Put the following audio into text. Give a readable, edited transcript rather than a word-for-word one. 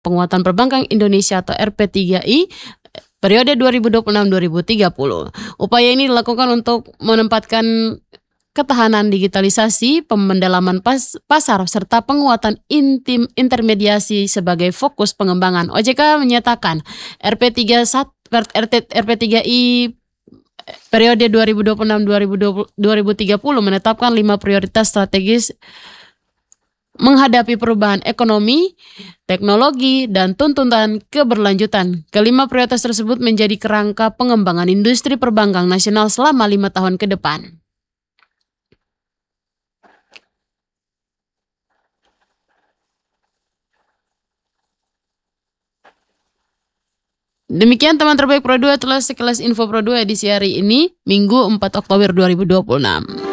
Penguatan Perbankan Indonesia atau RP3I periode 2026-2030. Upaya ini dilakukan untuk menempatkan ketahanan digitalisasi, pemendalaman pasar, serta penguatan intermediasi sebagai fokus pengembangan. OJK menyatakan RP3I periode 2026-2030 menetapkan 5 prioritas strategis menghadapi perubahan ekonomi, teknologi, dan tuntutan keberlanjutan. Kelima prioritas tersebut menjadi kerangka pengembangan industri perbankan nasional selama 5 tahun ke depan. Demikian teman terbaik Pro 2, telah sekilas info Pro 2 edisi hari ini, Minggu 4 Oktober 2026.